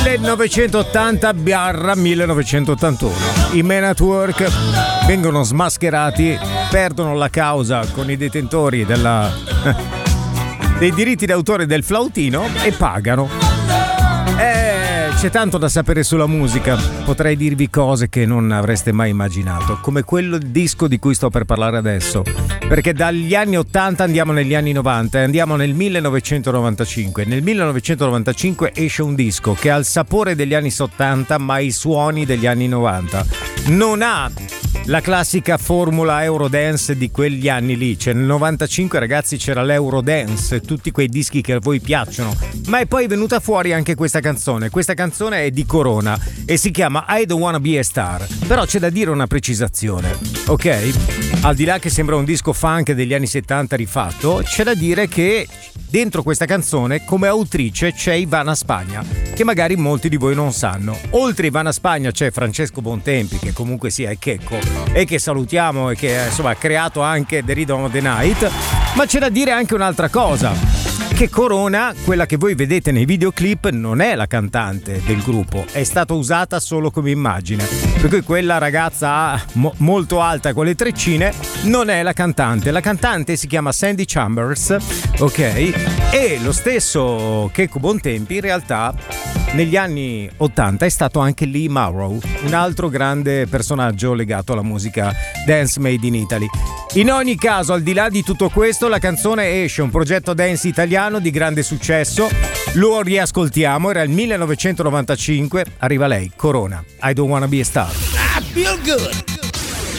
1980-1981. I Men at Work vengono smascherati, perdono la causa con i detentori dei diritti d'autore del flautino e pagano. C'è tanto da sapere sulla musica, potrei dirvi cose che non avreste mai immaginato, come quello disco di cui sto per parlare adesso, perché dagli anni 80 andiamo negli anni 90 e andiamo nel 1995. Nel 1995 esce un disco che ha il sapore degli anni 80 ma i suoni degli anni 90. Non ha la classica formula Eurodance di quegli anni lì, cioè nel 95 ragazzi c'era l'Eurodance, tutti quei dischi che a voi piacciono, ma è poi venuta fuori anche questa canzone è di Corona e si chiama I Don't Wanna Be a Star, però c'è da dire una precisazione, ok? Al di là che sembra un disco funk degli anni 70 rifatto, c'è da dire che dentro questa canzone come autrice c'è Ivana Spagna, che magari molti di voi non sanno. Oltre Ivana Spagna c'è Francesco Bontempi, che comunque sia è Checco e che salutiamo e che insomma ha creato anche The Rhythm of the Night, ma c'è da dire anche un'altra cosa, che Corona, quella che voi vedete nei videoclip, non è la cantante del gruppo, è stata usata solo come immagine, per cui quella ragazza molto alta con le treccine non è la cantante si chiama Sandy Chambers, ok? E lo stesso Checco Bontempi in realtà negli anni 80 è stato anche Lee Morrow, un altro grande personaggio legato alla musica dance made in Italy. In ogni caso, al di là di tutto questo, la canzone esce, un progetto dance italiano di grande successo, lo riascoltiamo, era il 1995, arriva lei, Corona, I Don't Wanna Be a Star. I feel good.